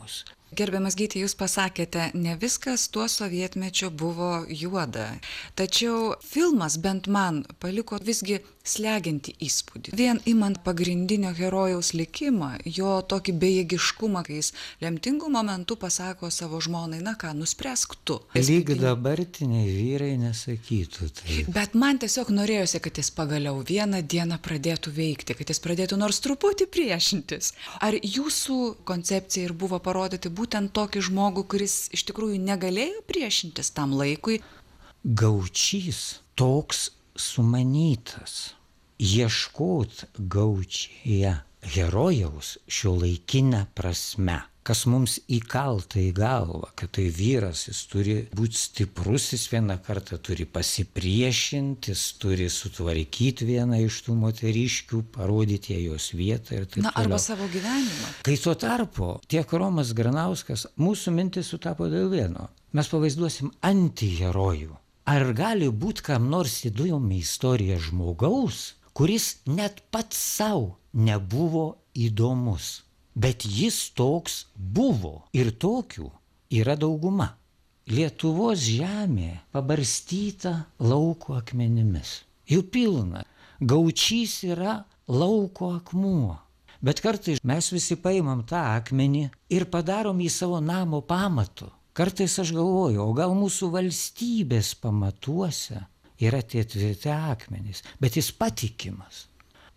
įdomus. Gerbiamas Gyti, jūs pasakėte, ne viskas tuo sovietmečiu buvo juoda. Tačiau filmas bent man paliko visgi slegiantį įspūdį. Vien imant pagrindinio herojaus likimą, jo tokį bejėgiškumą, kai jis lemtingų momentų pasako savo žmonai, na ką, nuspręsk tu. Lyg dabartiniai vyrai nesakytų tai. Bet man tiesiog norėjosi, kad jis pagaliau vieną dieną pradėtų veikti, kad jis pradėtų nors truputį priešintis. Ar jūsų koncepcija ir buvo parodyti būtent tokį žmogų, kuris iš tikrųjų negalėjo priešintis tam laikui? Gaučys toks sumanytas, ieškot Gaučyje herojaus šiuolaikinę prasme, kas mums įkalta į galvą, kad tai vyras, jis turi būti stiprus, jis vieną kartą turi pasipriešinti, jis turi sutvarkyti vieną iš tų moteriškių, parodyti jos vietą ir taip toliau. Arba savo gyvenimą. Kai tuo tarpu tiek Romas Granauskas, mūsų mintis sutapo dėl vieno. Mes pavaizduosim antiherojų. Ar gali būti kam nors įdomi istorija žmogaus, kuris net pats savo nebuvo įdomus? Bet jis toks buvo ir tokių yra dauguma. Lietuvos žemė pabarstyta lauko akmenimis. Jų pilna. Gaučys yra lauko akmuo. Bet kartais mes visi paimam tą akmenį ir padarom jį savo namo pamatu. Kartais aš galvoju, o gal mūsų valstybės pamatuose yra tie tvirti akmenys, bet jis patikimas.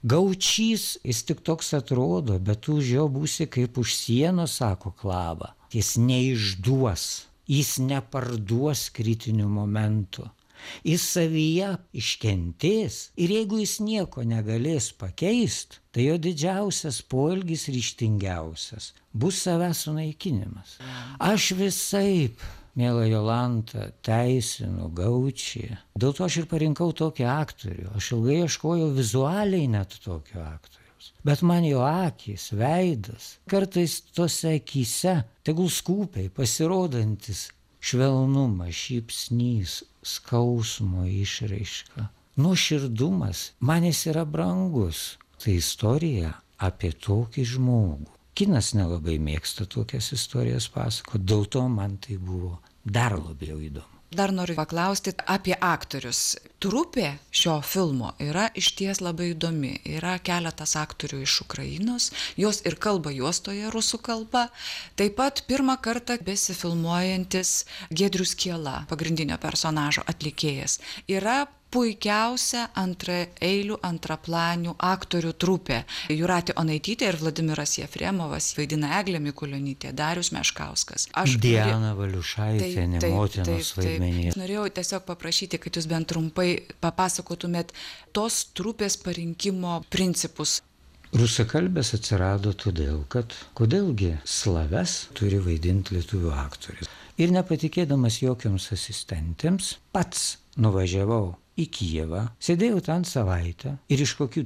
Gaučys, jis tik toks atrodo, bet tu už jo būsi kaip už sienos, sako Klava. Jis neišduos, jis neparduos kritinių momentų. Jis savyje iškentės ir jeigu jis nieko negalės pakeisti, tai jo didžiausias poelgis ryžtingiausias bus savęs sunaikinimas. Aš visaip, miela Jolanta, teisinu Gaučį. Dėl to aš ir parinkau tokį aktorių. Aš ilgai ieškojau vizualiai net tokio aktoriaus. Bet man jo akys, veidas, kartais tose akyse, tegul skūpiai pasirodantis švelnumas, šypsnys, skausmo išraiška, nuoširdumas, man jis yra brangus. Tai istorija apie tokį žmogų. Kinas nelabai mėgsta tokias istorijas pasakoti, dėl to man tai buvo dar labiau įdomu. Dar noriu paklausti apie aktorius. Trupė šio filmo yra išties labai įdomi. Yra keletas aktorių iš Ukrainos, jos ir kalba juostoje rusų kalba. Taip pat pirmą kartą besifilmuojantis Giedrius Kiela, pagrindinio personažo atlikėjas. Yra puikiausia antraeilių, antraplanių aktorių trupė. Jūratė Onaitytė ir Vladimiras Jefremovas vaidina Eglė Mikulionytė, Darius Meškauskas. Diana Valiušaitė, motinos vaidmenį. Norėjau tiesiog paprašyti, kad jūs bent trumpai papasakotumėt tos trupės parinkimo principus. Rusakalbės atsirado todėl, kad kodėlgi slaves turi vaidinti lietuvių aktorius. Ir nepatikėdamas jokioms asistentėms, pats nuvažiavau į Kijevą, sėdėjau ten savaitę ir iš kokių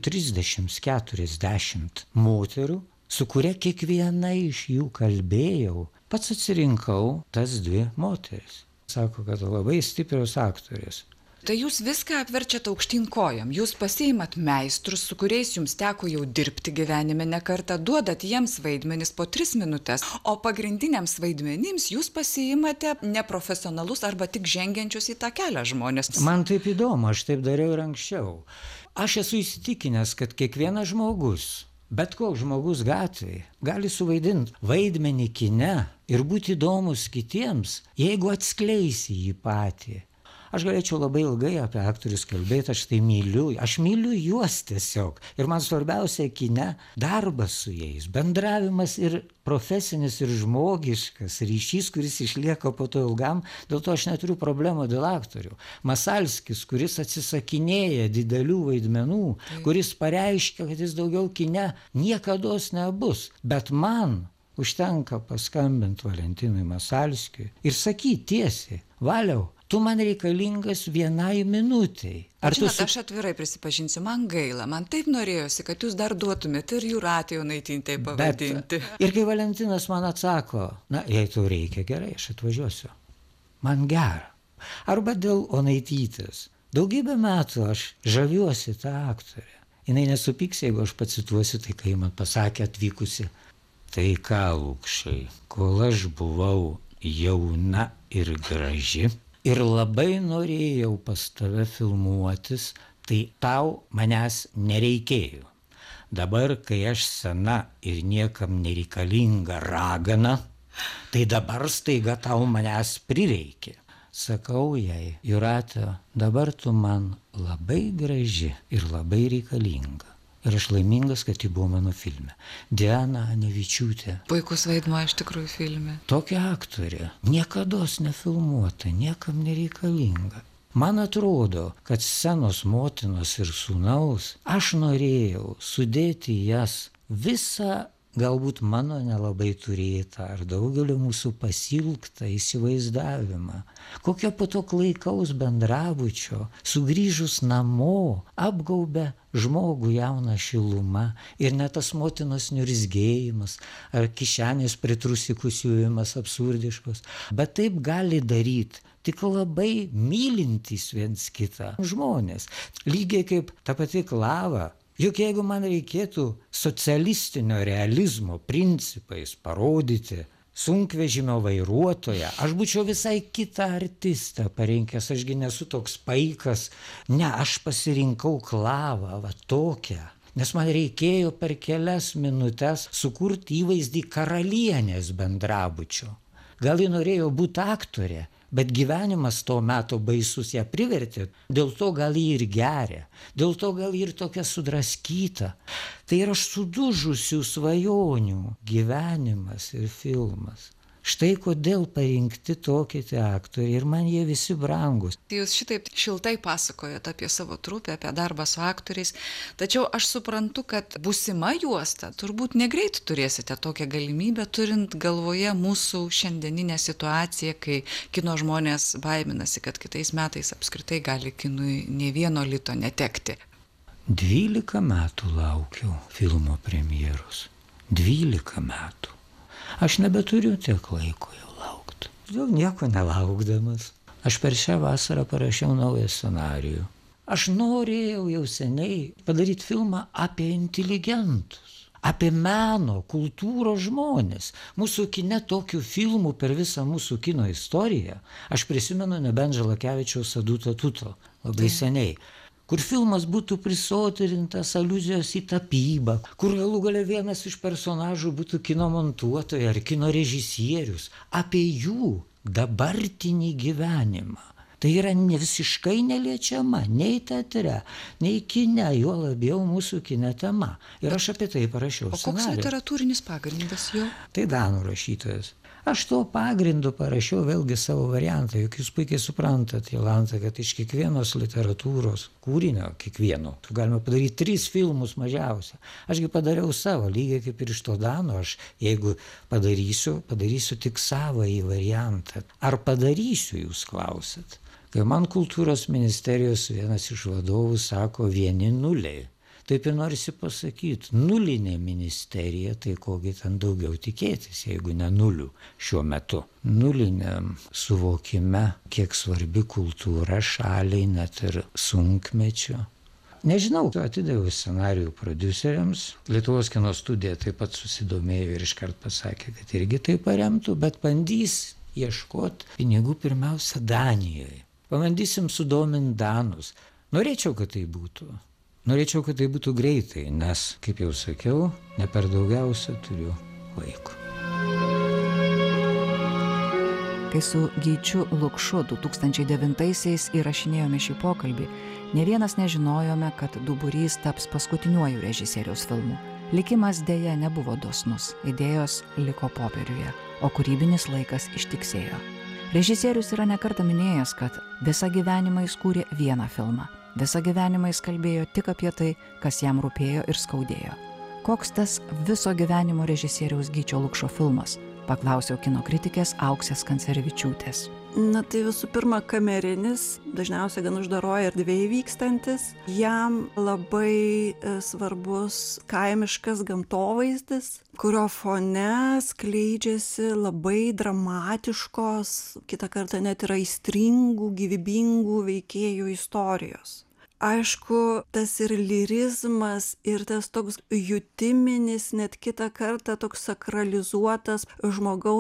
30-40 moterų, su kuria kiekviena iš jų kalbėjau, pats atsirinkau tas 2 moteris. Sako, kad labai stiprios aktorės. Tai jūs viską apverčiat aukštyn kojom, jūs pasiimat meistrus, su kuriais jums teko jau dirbti gyvenime ne kartą, duodat jiems vaidmenis po 3 minutės, o pagrindiniams vaidmenims jūs pasiimate neprofesionalus arba tik žengiančius į tą kelią žmonės. Man taip įdomu, aš taip dariau ir anksčiau. Aš esu įsitikinęs, kad kiekvienas žmogus, bet koks žmogus gatvėje, gali suvaidinti vaidmenį kine ir būti įdomus kitiems, jeigu atskleisi jį patį. Aš galėčiau labai ilgai apie aktorius kalbėti, aš tai myliu, aš myliu juos tiesiog. Ir man svarbiausia kine darbas su jais, bendravimas ir profesinis ir žmogiškas ryšys, kuris išlieka po to ilgam, dėl to aš neturiu problemų dėl aktorių. Masalskis, kuris atsisakinėja didelių vaidmenų, kuris pareiškia, kad jis daugiau kine niekados nebus, bet man užtenka paskambinti Valentinui Masalskiui ir sakyti tiesiai, Valiau, tu man reikalingas 1 minutei. Aš atvirai prisipažinsiu, man gaila, man taip norėjosi, kad jūs dar duotumėt ir Jūratė Onaitytei pavadinti. Ir kai Valentinas man atsako, na, jei tau reikia, gerai, aš atvažiuosiu. Man gera. Arba dėl Onaitytės. Daugybę metų aš žaviuosi tą aktorę. Jinai nesupyks, jeigu aš pacituosiu tai, kai man pasakė atvykusi. Tai ką, Lukšai, kol aš buvau jauna ir graži ir labai norėjau pas tave filmuotis, tai tau manęs nereikėjo. Dabar, kai aš sena ir niekam nereikalinga ragana, tai dabar staiga tau manęs prireikė. Sakau jai, Jūrate, dabar tu man labai graži ir labai reikalinga. Ir aš laimingas, kad ji buvo mano filme. Diana Anevičiūtė. Puikus vaidmuo iš tikrųjų filme. Tokia aktorė, niekados nefilmuota, niekam nereikalinga. Man atrodo, kad scenos motinos ir sūnaus aš norėjau sudėti jas visą, galbūt mano nelabai turėtą ar daugelio mūsų pasilgtą įsivaizdavimą, kokio po to klaikaus bendrabučio, sugrįžus namo, apgaubė žmogų jauną šilumą ir net tas motinos niurzgėjimas ar kišenės pritrusikų siuvimas absurdiškos, bet taip gali daryti tik labai mylintys viens kitą žmonės, lygiai kaip ta pati Klava. Juk jeigu man reikėtų socialistinio realizmo principais parodyti sunkvežimio vairuotoją, aš būčiau visai kitą artistą parinkęs, ašgi nesu toks paikas. Ne, aš pasirinkau Klavą, va tokią. Nes man reikėjo per kelias minutes sukurti įvaizdį karalienės bendrabučio. Gal ji norėjo būti aktorė, bet gyvenimas to meto baisus ją privertė, dėl to gal ji ir geria, dėl to gal ji ir tokia sudraskyta. Tai yra sudužusių svajonių gyvenimas ir filmas. Štai kodėl parinkti tokie tie aktoriai ir man jie visi brangus. Jūs šitaip šiltai pasakojate apie savo trupę, apie darbą su aktoriais, tačiau aš suprantu, kad būsima juosta turbūt negreit turėsite tokią galimybę, turint galvoje mūsų šiandieninę situaciją, kai kino žmonės baiminasi, kad kitais metais apskritai gali kinui nė vieno lito netekti. 12 metų laukiau filmo premjeros. 12 metų. Aš nebeturiu tiek laiko jau laukti. Jau nieko nelaukdamas. Aš per šią vasarą parašiau naują scenarijų. Aš norėjau jau seniai padaryti filmą apie inteligentus, apie meno, kultūros žmonės. Mūsų kine tokių filmų per visą mūsų kino istoriją. Aš prisimenu nebent Žalakevičiaus Aduto Tuto labai seniai. Kur filmas būtų prisotirintas aliuzijos į tapybą, kur galų gale vienas iš personažų būtų kino montuotoja ar kino režisierius, apie jų dabartinį gyvenimą. Tai yra visiškai neliečiama nei teatre, nei kine, juo labiau mūsų kine tema. Ir aš apie tai parašiau scenarijų. O koks literatūrinis pagrindas jo? Tai danų rašytojas. Aš to pagrindu parašiau vėlgi savo variantą, juk jūs puikiai suprantat, Jolanta, kad iš kiekvienos literatūros kūrinio, kiekvieno, galima padaryti 3 filmus mažiausia. Ašgi padariau savo, lygiai kaip ir iš to dano, aš jeigu padarysiu tik savąjį variantą. Ar padarysiu, jūs klausat? Kai man kultūros ministerijos vienas iš vadovų sako 1 nuliai. Taip ir norisi pasakyti, nulinė ministerija, tai kogi ten daugiau tikėtis, jeigu ne nulių šiuo metu. Nuliniam suvokime, kiek svarbi kultūra šaliai net ir sunkmečio. Nežinau, atidaviau scenarijų prodiuseriams. Lietuvos kino studija taip pat susidomėjo ir iškart pasakė, kad irgi tai paremtų, bet bandys ieškoti pinigų pirmiausia Danijoje. Pabandysim sudominti danus. Norėčiau, kad tai būtų. Norėčiau, kad tai būtų greitai, nes, kaip jau sakiau, ne per daugiausia turiu laiko. Kai su Gyčiu Lukšu 2009-aisiais įrašinėjome šį pokalbį, ne vienas nežinojome, kad Duburys taps paskutiniuoju režisieriaus filmu. Likimas dėja nebuvo dosnus, idėjos liko popieriuje, o kūrybinis laikas ištiksėjo. Režisierius yra nekartą minėjęs, kad visą gyvenimą jis kūrė vieną filmą. Visą gyvenimą jis kalbėjo tik apie tai, kas jam rūpėjo ir skaudėjo. Koks tas viso gyvenimo režisieriaus Gyčio Lukšo filmas? Paklausiau kino kritikės Auksės Kancerevičiūtės. Na tai visų pirma kamerinis, dažniausiai gan uždaroje erdvėje vykstantis. Jam labai svarbus kaimiškas gamtovaizdis, kurio fone skleidžiasi labai dramatiškos, kitą kartą net ir aistringų, gyvybingų veikėjų istorijos. aišku, tas ir lyrizmas, ir tas toks jutiminis, net kitą kartą toks sakralizuotas žmogaus